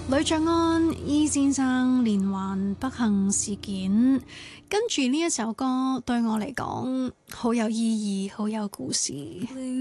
呂爵安伊先生連環不幸事件，跟住呢一首歌對我嚟講好有意義，好有故事。